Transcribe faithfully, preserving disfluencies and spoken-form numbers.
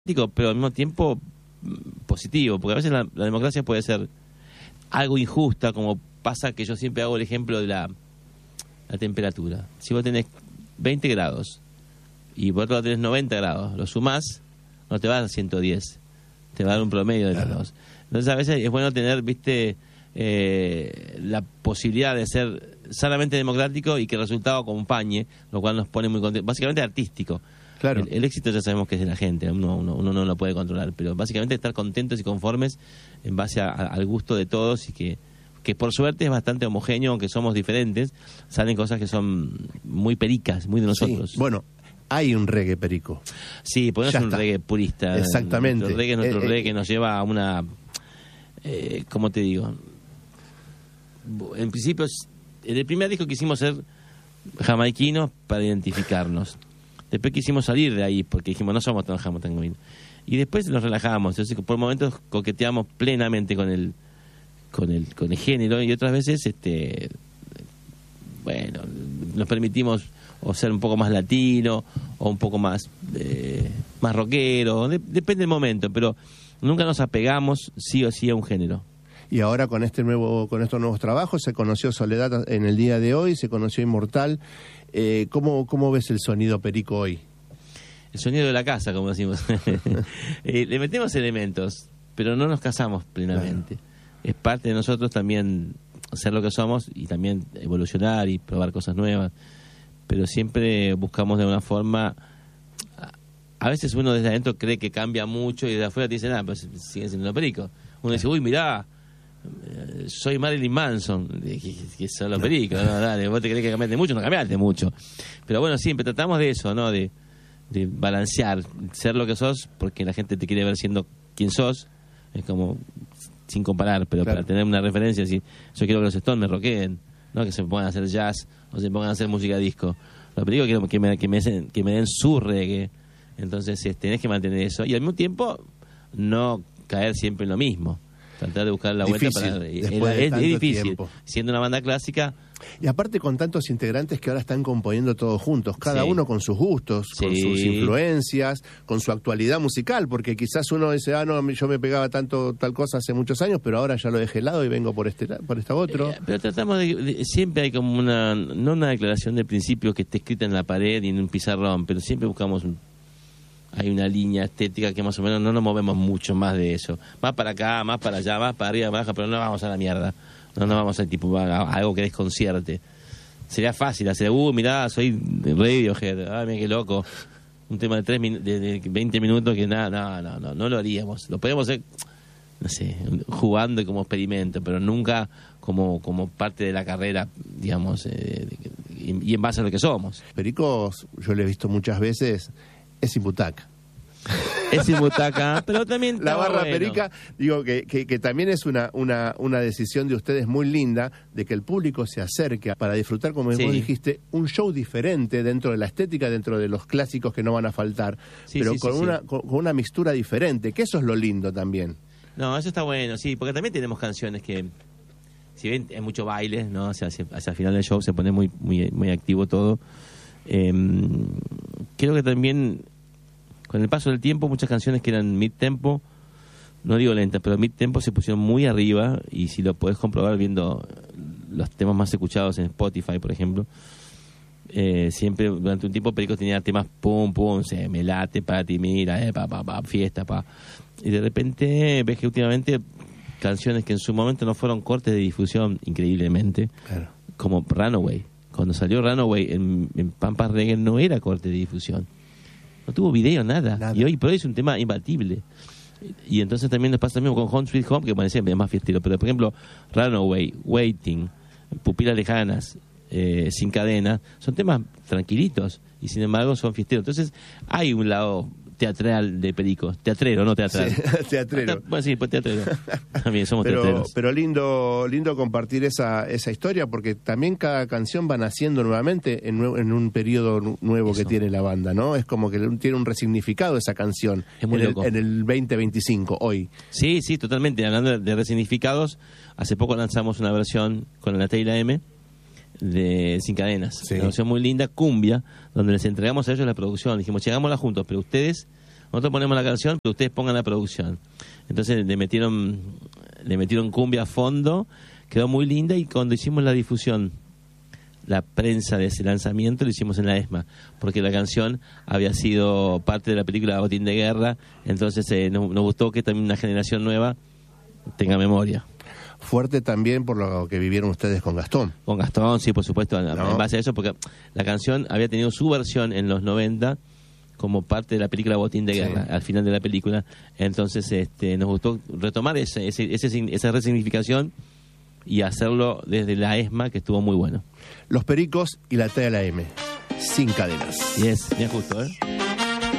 pero al mismo tiempo positivo, porque a veces la, la democracia puede ser algo injusta, como pasa que yo siempre hago el ejemplo de la, la temperatura. Si vos tenés veinte grados y por otro lado tenés noventa grados, lo sumás, no te vas a ciento diez, te va a dar un promedio de los dos. Entonces a veces es bueno tener, viste, eh, la posibilidad de ser sanamente democrático y que el resultado acompañe, lo cual nos pone muy contentos, básicamente artístico. Claro. El, el éxito ya sabemos que es de la gente, uno, uno, uno no lo puede controlar, pero básicamente estar contentos y conformes en base a, a, al gusto de todos, y que, que por suerte es bastante homogéneo, aunque somos diferentes, salen cosas que son muy pericas, muy de nosotros. Sí. Bueno, hay un reggae perico. Sí, podemos ser un reggae purista. Exactamente. Nuestro reggae es nuestro eh, reggae eh, que nos lleva a una... Eh, ¿Cómo te digo? En principio, en el primer disco quisimos ser jamaiquinos para identificarnos. Después quisimos salir de ahí porque dijimos, no somos tan jamaiquinos. Y después nos relajamos. Entonces, por momentos coqueteamos plenamente con el, con el, con el género, y otras veces, este, bueno, nos permitimos o ser un poco más latino o un poco más, eh, más rockero. De, depende del momento, pero nunca nos apegamos sí o sí a un género. Y ahora con este nuevo, con estos nuevos trabajos, se conoció Soledad en el día de hoy, se conoció Inmortal. Eh, ¿cómo, ¿Cómo ves el sonido perico hoy? El sonido de la casa, como decimos. eh, le metemos elementos, pero no nos casamos plenamente. Claro. Es parte de nosotros también ser lo que somos y también evolucionar y probar cosas nuevas. Pero siempre buscamos de una forma... A veces uno desde adentro cree que cambia mucho y desde afuera te dicen, ah, pues siguen siendo los pericos. Uno dice, uy, mirá, soy Marilyn Manson, que, que son los pericos, no, dale, vos te crees que cambiaste mucho, no cambiaste mucho. Pero bueno, siempre tratamos de eso, ¿no? De, de balancear, ser lo que sos, porque la gente te quiere ver siendo quien sos, es como sin comparar, pero claro, para tener una referencia, si yo quiero que los Stones me rockeen, no que se pongan a hacer jazz o se pongan a hacer música disco. Los pericos quiero que me, que me, que me den su reggae. Entonces este, tenés que mantener eso y al mismo tiempo no caer siempre en lo mismo. Tratar de buscar la vuelta difícil, para... Es, de es difícil, tiempo. Siendo una banda clásica... Y aparte con tantos integrantes que ahora están componiendo todos juntos, cada sí. uno con sus gustos, sí. con sus influencias, con su actualidad musical, porque quizás uno dice, ah, no, yo me pegaba tanto tal cosa hace muchos años, pero ahora ya lo dejé de lado y vengo por este por esta otro. Eh, pero tratamos de, de... Siempre hay como una... No una declaración de principios que esté escrita en la pared y en un pizarrón, pero siempre buscamos... Un, hay una línea estética que más o menos no nos movemos mucho más de eso. Más para acá, más para allá, más para arriba, más para abajo, pero no vamos a la mierda. No nos vamos a tipo a, a algo que desconcierte. Sería fácil hacer, uh, mirá, soy Radiohead, ah, mira qué loco. Un tema de, tres min- de, de veinte minutos que nada, no, no, no, no lo haríamos. Lo podemos hacer, no sé, jugando y como experimento, pero nunca como, como parte de la carrera, digamos, eh, y, y en base a lo que somos. Pericos, yo lo he visto muchas veces... Es sin butaca. Es sin butaca, pero también... La barra bueno. perica, digo que, que, que también es una, una, una decisión de ustedes muy linda, de que el público se acerque para disfrutar, como sí. vos dijiste, un show diferente dentro de la estética, dentro de los clásicos que no van a faltar, sí, pero sí, con, sí, una, sí. Con, con una mixtura diferente, que eso es lo lindo también. No, eso está bueno, sí, porque también tenemos canciones que, si bien hay mucho baile, ¿no? Hacia, hacia, hacia el final del show se pone muy, muy, muy activo todo. Eh, creo que también con el paso del tiempo muchas canciones que eran mid-tempo, no digo lentas, pero mid-tempo se pusieron muy arriba, y si lo podés comprobar viendo los temas más escuchados en Spotify, por ejemplo, eh, siempre durante un tiempo Pericos tenía temas pum, pum, se me late, pa, ti, mira, eh, pa, pa, pa, fiesta, pa. Y de repente ves que últimamente canciones que en su momento no fueron cortes de difusión increíblemente, claro, como Runaway. Cuando salió Runaway en, en Pampa Reggae no era corte de difusión. No tuvo video, nada. nada. Y hoy por hoy es un tema imbatible. Y entonces también nos pasa lo mismo con Home Sweet Home, que parece más fiestero. Pero por ejemplo, Runaway, Waiting, Pupilas Lejanas, eh, Sin Cadenas, son temas tranquilitos y sin embargo son fiesteros. Entonces hay un lado teatral de Pericos, teatrero, no teatral. Sí, teatrero. Hasta, bueno, sí, pues teatrero. También somos pero, teatreros. Pero lindo, lindo compartir esa, esa historia, porque también cada canción va naciendo nuevamente en, en un periodo nuevo Eso. que tiene la banda, ¿no? Es como que tiene un resignificado esa canción. Es muy en loco. El, en el veinte veinticinco, hoy. Sí, sí, totalmente. Hablando de resignificados, hace poco lanzamos una versión con la Teyla M de Sin Cadenas, sí. Una versión muy linda, cumbia, donde les entregamos a ellos la producción. Dijimos, llegámosla juntos, pero ustedes nosotros ponemos la canción, pero ustedes pongan la producción. Entonces le metieron, le metieron cumbia a fondo, quedó muy linda, y cuando hicimos la difusión, la prensa de ese lanzamiento, lo hicimos en la ESMA, porque la canción había sido parte de la película Botín de Guerra, entonces eh, nos, nos gustó que también una generación nueva tenga memoria. Fuerte también por lo que vivieron ustedes con Gastón. Con Gastón, sí, por supuesto, en, ¿No? en base a eso, porque la canción había tenido su versión en los noventa como parte de la película Botín de Guerra, sí, al final de la película. Entonces este, nos gustó retomar ese, ese, ese, esa resignificación y hacerlo desde la ESMA, que estuvo muy bueno. Los Pericos y la T L M, sin cadenas. Y es, es justo, ¿eh?